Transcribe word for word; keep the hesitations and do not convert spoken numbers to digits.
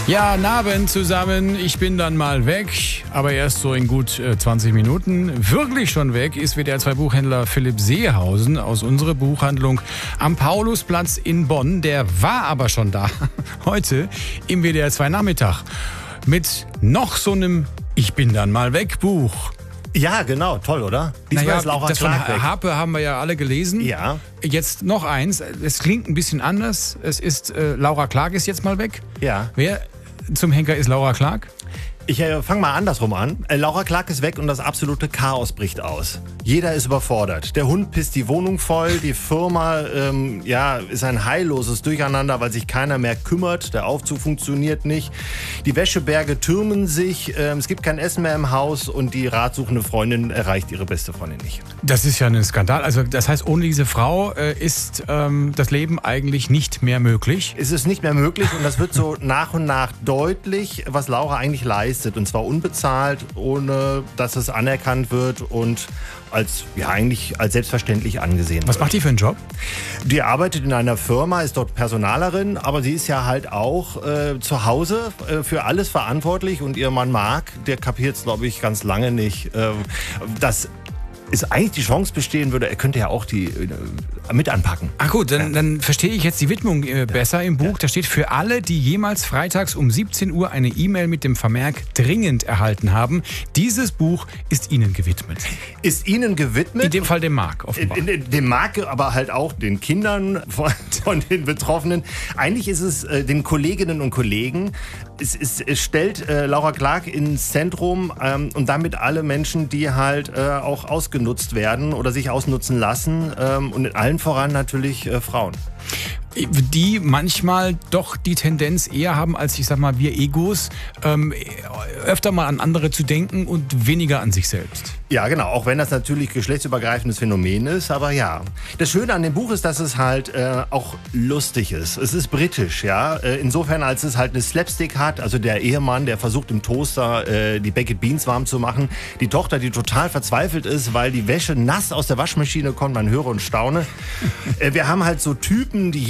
Ja, Abend zusammen. Ich bin dann mal weg, aber erst so in gut äh, zwanzig Minuten. Wirklich schon weg ist W D R zwei Buchhändler Philipp Seehausen aus unserer Buchhandlung am Paulusplatz in Bonn. Der war aber schon da, heute im W D R zwei Nachmittag, mit noch so einem Ich bin dann mal weg Buch. Ja, genau, toll, oder? Diesmal naja, ist Laura das von Clark weg. Harpe haben wir ja alle gelesen. Ja. Jetzt noch eins. Es klingt ein bisschen anders. Es ist äh, Laura Clark ist jetzt mal weg. Ja. Wer zum Henker ist Laura Clark? Ich äh, fange mal andersrum an. Äh, Laura Clark ist weg und das absolute Chaos bricht aus. Jeder ist überfordert. Der Hund pisst die Wohnung voll, die Firma ähm, ja, ist ein heilloses Durcheinander, weil sich keiner mehr kümmert. Der Aufzug funktioniert nicht. Die Wäscheberge türmen sich, ähm, es gibt kein Essen mehr im Haus und die ratsuchende Freundin erreicht ihre beste Freundin nicht. Das ist ja ein Skandal. Also das heißt, ohne diese Frau äh, ist ähm, das Leben eigentlich nicht mehr möglich. Es ist nicht mehr möglich und das wird so nach und nach deutlich, was Laura eigentlich leistet. Und zwar unbezahlt, ohne dass es anerkannt wird und als, ja, eigentlich als selbstverständlich angesehen wird. Was macht die für einen Job? Die arbeitet in einer Firma, ist dort Personalerin, aber sie ist ja halt auch äh, zu Hause äh, für alles verantwortlich und ihr Mann Marc, der kapiert es, glaube ich, ganz lange nicht, äh, dass ist eigentlich die Chance bestehen würde, er könnte ja auch die äh, mit anpacken. Ach gut, dann, ja. dann verstehe ich jetzt die Widmung äh, besser im Buch. Ja. Da steht: Für alle, die jemals freitags um siebzehn Uhr eine E-Mail mit dem Vermerk dringend erhalten haben, dieses Buch ist Ihnen gewidmet. Ist Ihnen gewidmet? In dem Fall dem Marc, offenbar. In, in, dem Marc, aber halt auch den Kindern von, von den Betroffenen. Eigentlich ist es äh, den Kolleginnen und Kollegen. Es, es, es stellt äh, Laura Clark ins Zentrum ähm, und damit alle Menschen, die halt äh, auch ausgenutzt werden oder sich ausnutzen lassen ähm, und in allen voran natürlich äh, Frauen. Die manchmal doch die Tendenz eher haben, als ich sag mal, wir Egos, ähm, öfter mal an andere zu denken und weniger an sich selbst. Ja, genau, auch wenn das natürlich geschlechtsübergreifendes Phänomen ist, aber ja. Das Schöne an dem Buch ist, dass es halt äh, auch lustig ist. Es ist britisch, ja, äh, insofern als es halt eine Slapstick hat, also der Ehemann, der versucht im Toaster äh, die Baked Beans warm zu machen, die Tochter, die total verzweifelt ist, weil die Wäsche nass aus der Waschmaschine kommt, man höre und staune. äh, wir haben halt so Typen, die